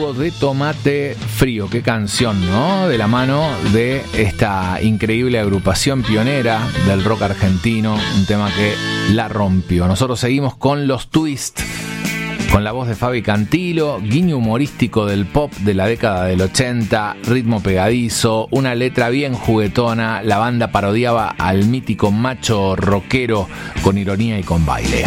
jugo de tomate frío. Qué canción, ¿no? De la mano de esta increíble agrupación pionera del rock argentino, un tema que la rompió. Nosotros seguimos con los Twist, con la voz de Fabi Cantilo, guiño humorístico del pop de la década del 80, ritmo pegadizo, una letra bien juguetona. La banda parodiaba al mítico macho rockero con ironía y con baile.